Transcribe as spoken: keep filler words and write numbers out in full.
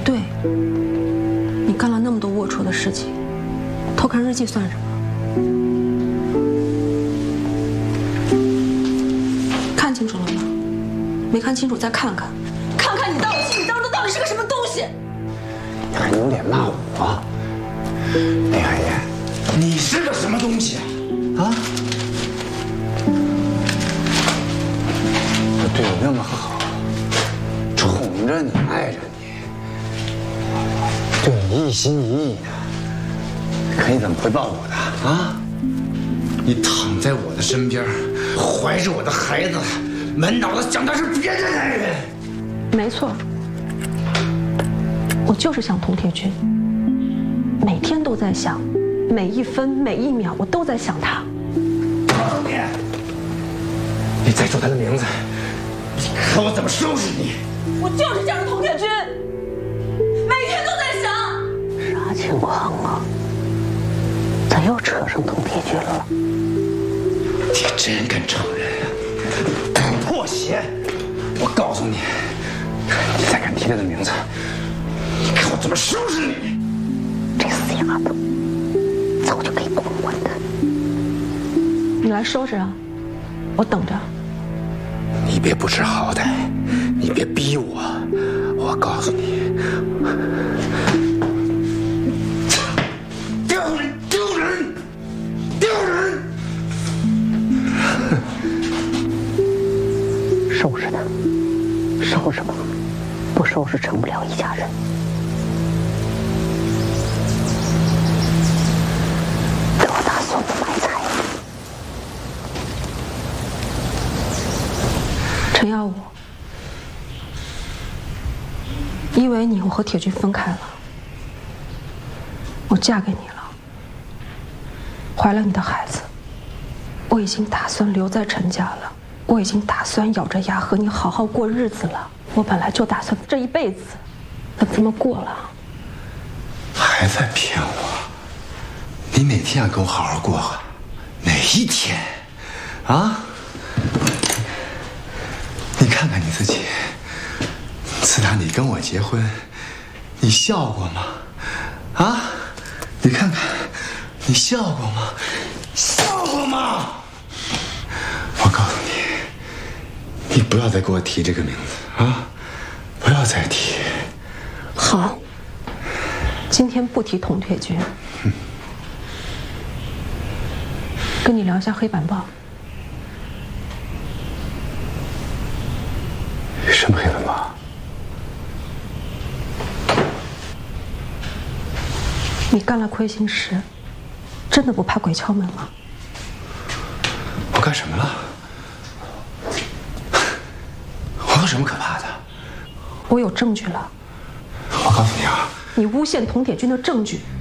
对，你干了那么多龌龊的事情，偷看日记算什么？看清楚了吗？没看清楚再看看，看看你在我心里当中到底是个什么东西。 你还有脸骂我？林海燕，你是个什么东西啊？啊？我对你那么好，宠着你，爱着你，对你一心一意的，可你怎么回报我的啊？你躺在我的身边，怀着我的孩子，满脑子想的是别的男人。 没错，我就是想佟铁军，每天都在想，每一分每一秒我都在想他。 你，你再说他的名字，你看我怎么收拾你！ 我就是想着佟铁军，每天都在想。 啥情况啊？咋又扯上佟铁军了？ 你真敢承认啊！破鞋！我告诉你，你再敢提他的名字，你看我怎么收拾你！ 这死丫头，早就该滚滚的。 你来收拾啊，我等着。 你别不识好歹，你别逼我，我告诉你，丢人丢人丢人！ 收拾他，收拾吧，不收拾成不了一家人。给我大孙子买菜。 陈耀武，因为你，我和铁军分开了，我嫁给你了，怀了你的孩子，我已经打算留在陈家了，我已经打算咬着牙和你好好过日子了。我本来就打算这一辈子就这么过了。 还在骗我？你哪天要跟我好好过啊？哪一天？啊？你看看你自己，自打你跟我结婚，你笑过吗？啊？你看看，你笑过吗？笑过吗？我告诉你，你不要再给我提这个名字啊！不要再提。 好，今天不提佟铁军，嗯、跟你聊一下黑板报。 什么黑板报？ 你干了亏心事，真的不怕鬼敲门吗？ 我干什么了？我有什么可怕的？ 我有证据了。 我告诉你啊， 你诬陷佟铁军的证据